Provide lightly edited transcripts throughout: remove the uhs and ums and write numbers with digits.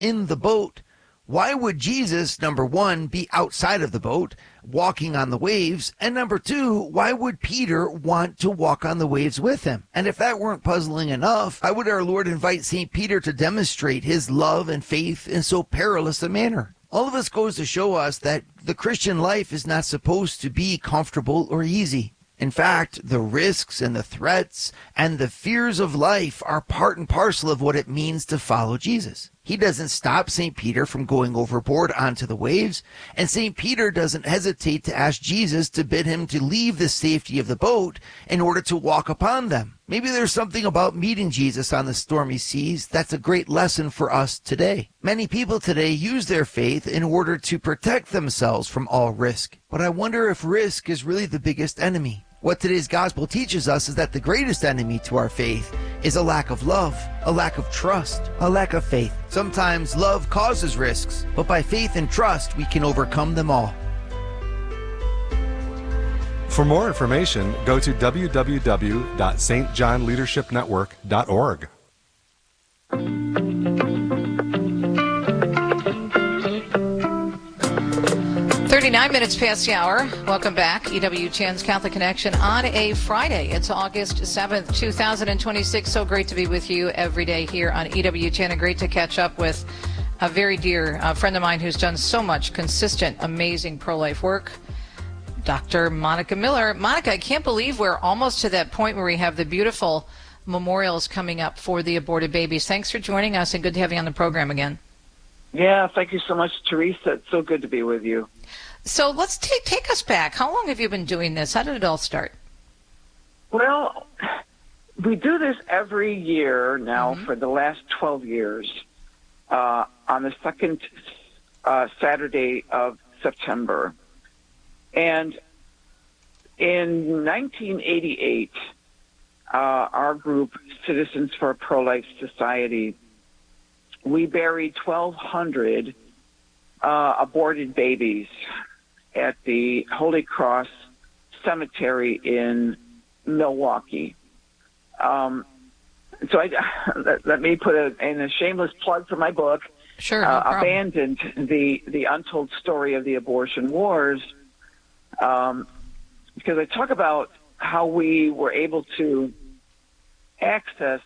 in the boat. Why would Jesus, number one, be outside of the boat, walking on the waves? And number two, why would Peter want to walk on the waves with him? And if that weren't puzzling enough, why would our Lord invite St. Peter to demonstrate his love and faith in so perilous a manner? All of this goes to show us that the Christian life is not supposed to be comfortable or easy. In fact, the risks and the threats and the fears of life are part and parcel of what it means to follow Jesus. He doesn't stop St. Peter from going overboard onto the waves, and St. Peter doesn't hesitate to ask Jesus to bid him to leave the safety of the boat in order to walk upon them. Maybe there's something about meeting Jesus on the stormy seas that's a great lesson for us today. Many people today use their faith in order to protect themselves from all risk. But I wonder if risk is really the biggest enemy. What today's gospel teaches us is that the greatest enemy to our faith is a lack of love, a lack of trust, a lack of faith. Sometimes love causes risks, but by faith and trust, we can overcome them all. For more information, go to www.stjohnleadershipnetwork.org. 39 minutes past the hour. Welcome back. EWTN's Catholic Connection on a Friday. It's August 7th, 2026. So great to be with you every day here on EWTN, and great to catch up with a very dear friend of mine who's done so much consistent, amazing pro-life work, Dr. Monica Miller. Monica, I can't believe we're almost to that point where we have the beautiful memorials coming up for the aborted babies. Thanks for joining us, and good to have you on the program again. Yeah, thank you so much, Teresa. It's so good to be with you. So let's take us back. How long have you been doing this? How did it all start? Well, we do this every year now for the last 12 years on the second Saturday of September. And in 1988, our group, Citizens for a Pro-Life Society, we buried 1,200 aborted babies at the Holy Cross Cemetery in Milwaukee. So let me put in a shameless plug for my book. Sure, no problem. Abandoned, the untold story of the abortion wars, because I talk about how we were able to access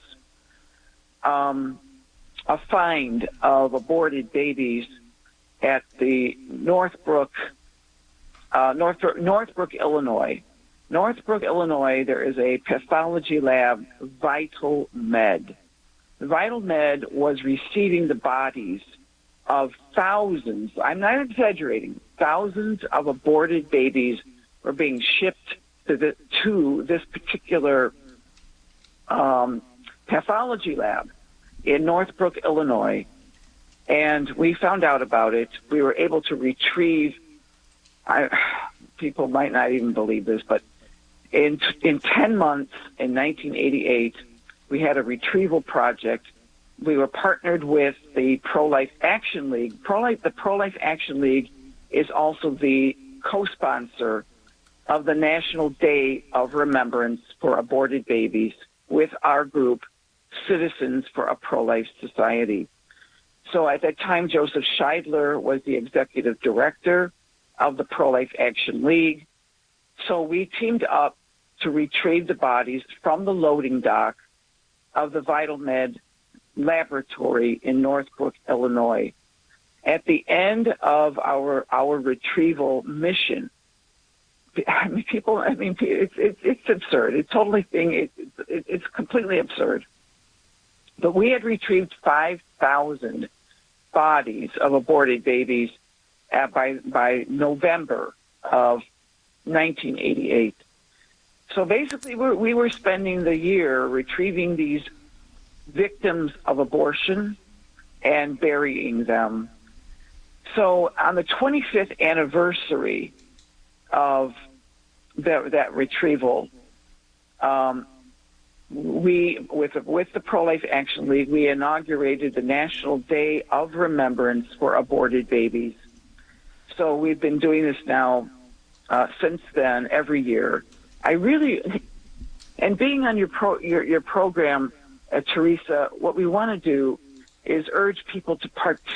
a find of aborted babies at the Northbrook, Illinois. Northbrook, Illinois, there is a pathology lab, Vital Med. Vital Med was receiving the bodies of thousands, I'm not exaggerating, thousands of aborted babies were being shipped to this particular pathology lab in Northbrook, Illinois. And we found out about it. We were able to retrieve, people might not even believe this, but in 10 months in 1988, we had a retrieval project. We were partnered with the Pro-Life Action League. The Pro-Life Action League is also the co-sponsor of the National Day of Remembrance for Aborted Babies with our group, Citizens for a Pro-Life Society. So at that time, Joseph Scheidler was the executive director of the Pro-Life Action League. So we teamed up to retrieve the bodies from the loading dock of the Vital Med laboratory in Northbrook, Illinois. At the end of our retrieval mission, it's absurd. It's totally it's completely absurd. But we had retrieved 5,000 bodies of aborted babies by November of 1988. So basically, we were spending the year retrieving these victims of abortion and burying them. So on the 25th anniversary of that retrieval, we, with the Pro-Life Action League, we inaugurated the National Day of Remembrance for Aborted Babies. So we've been doing this now since then, every year. And being on your program, Teresa, what we want to do is urge people to